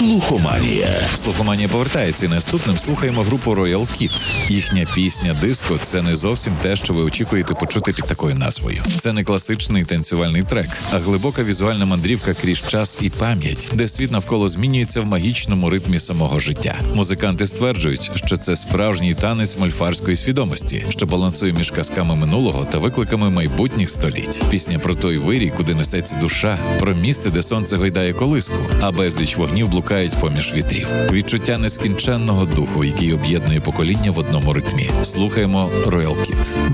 Слухоманія. Слухоманія повертається, і наступним слухаємо групу Royal Kid. Їхня пісня «Диско» – це не зовсім те, що ви очікуєте почути під такою назвою. Це не класичний танцювальний трек, а глибока візуальна мандрівка крізь час і пам'ять, де світ навколо змінюється в магічному ритмі самого життя. Музиканти стверджують, що це справжній танець мольфарської свідомості, що балансує між казками минулого та викликами майбутніх століть. Пісня про той вирій, куди несеться душа, про місце, де сонце гойдає колиску, а безліч вогнів блукають поміж вітрів. Відчуття нескінченного духу, який об'єднує покоління в одному ритмі. Слухаємо Royal Kid.